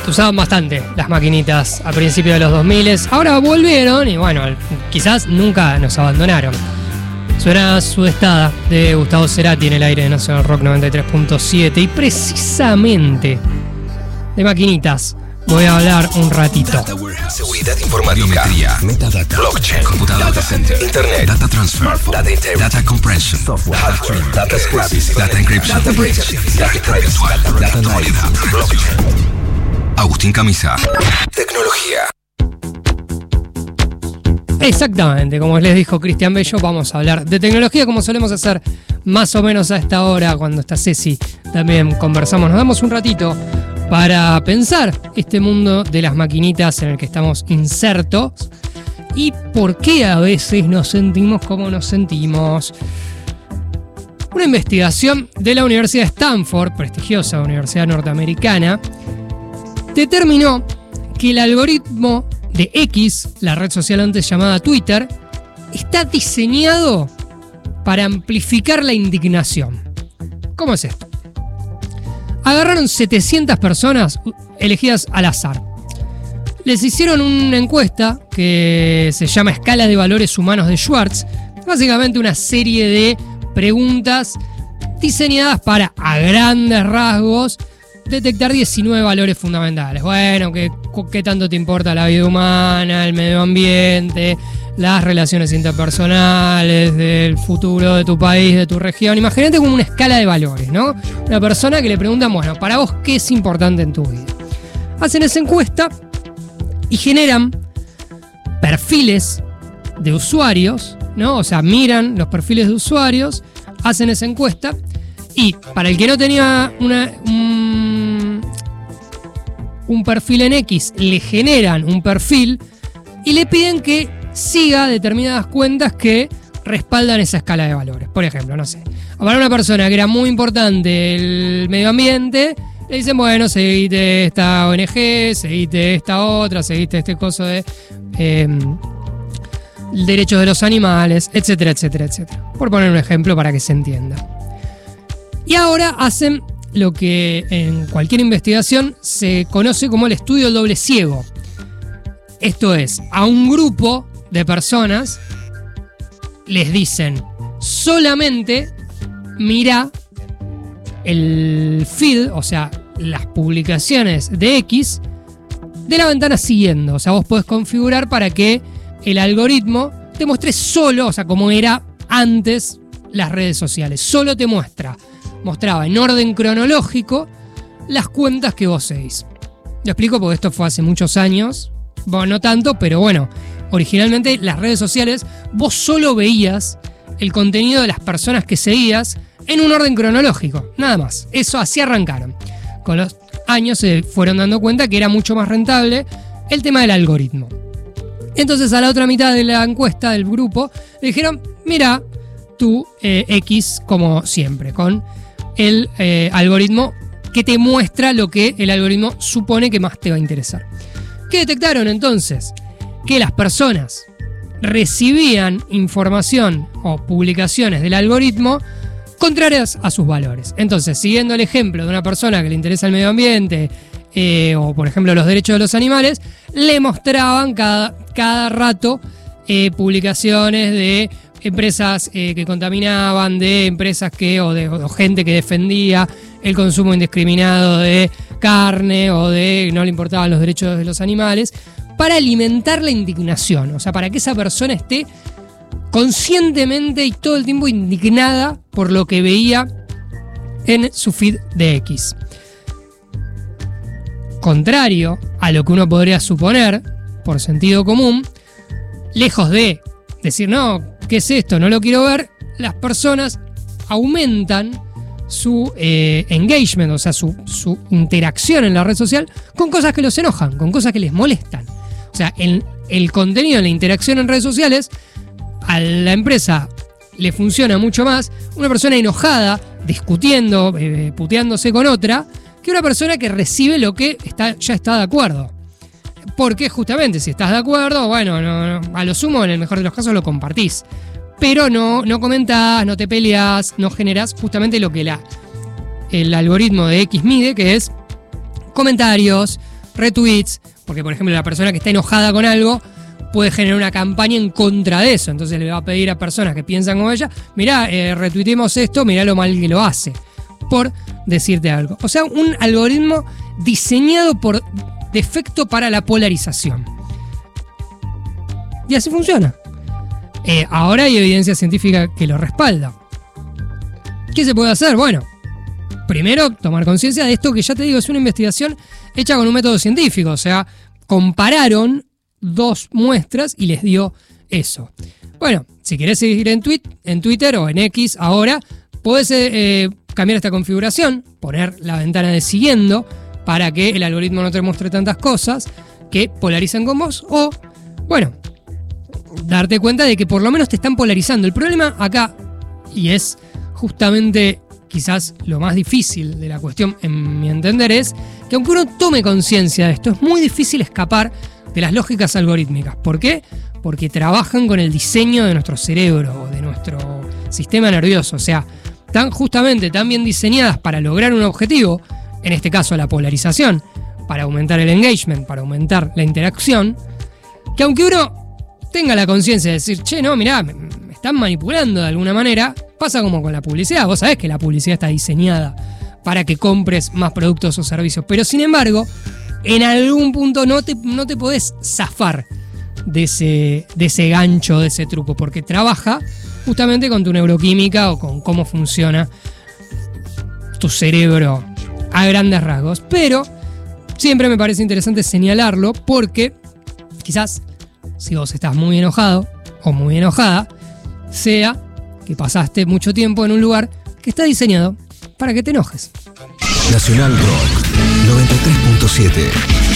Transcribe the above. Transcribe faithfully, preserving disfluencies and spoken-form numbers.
se usaban bastante las maquinitas a principios de los dos mil. Ahora volvieron y bueno, quizás nunca nos abandonaron. Suena Sudestada de Gustavo Cerati en el aire de Nacional Rock noventa y tres punto siete. Y precisamente de maquinitas voy a hablar un ratito. Data warehouse, seguridad informática, metadata, blockchain, computadora data center, internet, data transfer, data integration, data compression, software, hardware, data scrapping, data encryption, data breach, data virtual, data actualidad, blockchain. Agustín Camisa, tecnología. Exactamente, como les dijo Cristian Bello, vamos a hablar de tecnología como solemos hacer más o menos a esta hora cuando está Ceci. También conversamos, nos damos un ratito para pensar este mundo de las maquinitas en el que estamos insertos y por qué a veces nos sentimos como nos sentimos. Una investigación de la Universidad de Stanford, prestigiosa universidad norteamericana, determinó que el algoritmo de X, la red social antes llamada Twitter, está diseñado para amplificar la indignación. ¿Cómo es esto? Agarraron setecientas personas elegidas al azar. Les hicieron una encuesta que se llama Escala de Valores Humanos de Schwartz. Básicamente una serie de preguntas diseñadas para, a grandes rasgos, detectar diecinueve valores fundamentales. Bueno, ¿qué, qué tanto te importa la vida humana, el medio ambiente, las relaciones interpersonales, del futuro de tu país, de tu región? Imagínate como una escala de valores, ¿no? Una persona que le preguntan, bueno, para vos, ¿qué es importante en tu vida? Hacen esa encuesta y generan perfiles de usuarios, ¿no? O sea, miran los perfiles de usuarios, hacen esa encuesta y para el que no tenía una, un, un perfil en X, le generan un perfil y le piden que siga determinadas cuentas que respaldan esa escala de valores. Por ejemplo, no sé, para una persona que era muy importante el medio ambiente, le dicen, bueno, seguite esta O N G, seguite esta otra, seguite este coso de eh, derechos de los animales, etcétera, etcétera, etcétera. Por poner un ejemplo para que se entienda. Y ahora hacen lo que en cualquier investigación se conoce como el estudio del doble ciego. Esto es, a un grupo de personas les dicen, solamente mira el feed, o sea, las publicaciones de X de la ventana siguiendo. O sea, vos podés configurar para que el algoritmo te muestre solo, o sea, como era antes las redes sociales. Solo te muestra, mostraba en orden cronológico las cuentas que vos seguís. Lo explico porque esto fue hace muchos años. Bueno, no tanto, pero bueno, originalmente las redes sociales vos solo veías el contenido de las personas que seguías en un orden cronológico, nada más. Eso así arrancaron. Con los años se fueron dando cuenta que era mucho más rentable el tema del algoritmo. Entonces a la otra mitad de la encuesta del grupo le dijeron, mira tu eh, X como siempre, con el eh, algoritmo que te muestra lo que el algoritmo supone que más te va a interesar. ¿Qué detectaron entonces? Que las personas recibían información o publicaciones del algoritmo contrarias a sus valores. Entonces, siguiendo el ejemplo de una persona que le interesa el medio ambiente eh, o, por ejemplo, los derechos de los animales, le mostraban cada, cada rato eh, publicaciones de empresas eh, que contaminaban, de empresas que o de o gente que defendía el consumo indiscriminado de carne o de no le importaban los derechos de los animales, para alimentar la indignación, o sea, para que esa persona esté conscientemente y todo el tiempo indignada por lo que veía en su feed de X. Contrario a lo que uno podría suponer, por sentido común, lejos de decir, no, ¿qué es esto? No lo quiero ver, las personas aumentan su eh, engagement, o sea, su, su interacción en la red social con cosas que los enojan, con cosas que les molestan. O sea, el, el contenido en la interacción en redes sociales a la empresa le funciona mucho más una persona enojada, discutiendo, eh, puteándose con otra, que una persona que recibe lo que está, ya está de acuerdo. Porque justamente si estás de acuerdo, bueno, no, no, a lo sumo, en el mejor de los casos, lo compartís. Pero no, no comentás, no te peleás, no generás justamente lo que la, el algoritmo de X mide, que es comentarios, retweets, porque por ejemplo la persona que está enojada con algo puede generar una campaña en contra de eso, entonces le va a pedir a personas que piensan como ella, mirá, eh, retuiteemos esto, mirá lo mal que lo hace, por decirte algo. O sea, un algoritmo diseñado por defecto para la polarización. Y así funciona. Eh, ahora hay evidencia científica que lo respalda. ¿Qué se puede hacer? Bueno, primero tomar conciencia de esto que ya te digo, es una investigación hecha con un método científico, o sea, compararon dos muestras y les dio eso. Bueno, si querés seguir en, tweet, en Twitter o en X ahora, podés eh, cambiar esta configuración, poner la ventana de siguiendo para que el algoritmo no te muestre tantas cosas que polarizan con vos, o, bueno, darte cuenta de que por lo menos te están polarizando. El problema acá, y es justamente quizás lo más difícil de la cuestión, en mi entender, es que aunque uno tome conciencia de esto, es muy difícil escapar de las lógicas algorítmicas. ¿Por qué? Porque trabajan con el diseño de nuestro cerebro, de nuestro sistema nervioso. O sea, tan justamente tan bien diseñadas para lograr un objetivo, en este caso la polarización, para aumentar el engagement, para aumentar la interacción, que aunque uno tenga la conciencia de decir, che, no, mirá, me, me están manipulando de alguna manera, pasa como con la publicidad. Vos sabés que la publicidad está diseñada para que compres más productos o servicios, pero sin embargo, en algún punto no te, no te podés zafar de ese, de ese gancho, de ese truco, porque trabaja justamente con tu neuroquímica o con cómo funciona tu cerebro a grandes rasgos. Pero siempre me parece interesante señalarlo porque quizás si vos estás muy enojado o muy enojada, sea que pasaste mucho tiempo en un lugar que está diseñado para que te enojes. Nacional Rock noventa y tres punto siete